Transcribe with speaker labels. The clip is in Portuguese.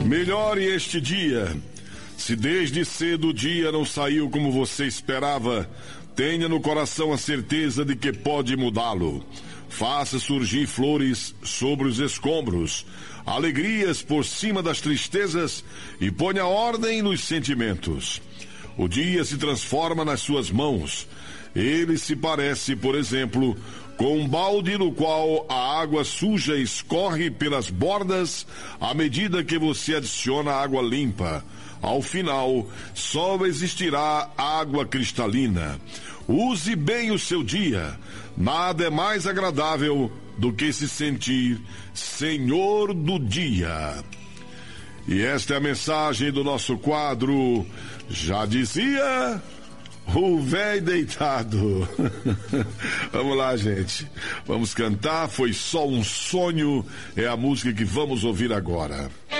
Speaker 1: Melhore este dia. Se desde cedo o dia não saiu como você esperava, tenha no coração a certeza de que pode mudá-lo. Faça surgir flores sobre os escombros, alegrias por cima das tristezas e ponha ordem nos sentimentos. O dia se transforma nas suas mãos. Ele se parece, por exemplo, com um balde no qual a água suja escorre pelas bordas à medida que você adiciona água limpa. Ao final, só existirá água cristalina. Use bem o seu dia. Nada é mais agradável do que se sentir senhor do dia. E esta é a mensagem do nosso quadro Já Dizia o Véi Deitado. Vamos lá, gente. Vamos cantar. Foi só um sonho. É a música que vamos ouvir agora.